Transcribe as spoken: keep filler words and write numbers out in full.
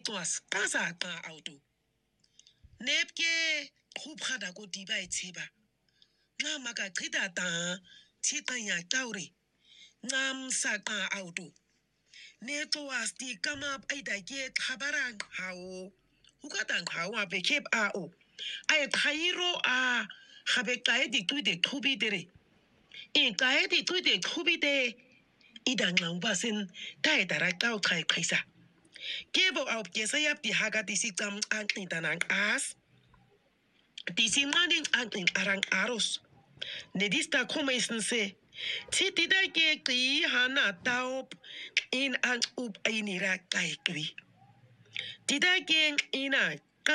twas kasa ka auto nepke khupkhada ko diba itshiba nxa maka chida ta chitanya tauri ngam saqa auto ne twas di kama aida ke khabarang hao hukatang hawa be kep ao ai thairo a khabe kae di tu de thubi dere in kae di tu de thubi de idang lang basin tai dara kau khai khaisa kebo au kesa yap di haga di si kam ang intanang as di si maning ang arang aros ne dista komeisen se titi da ke ki hana taup in ang up ainira kai kwi tida ke ina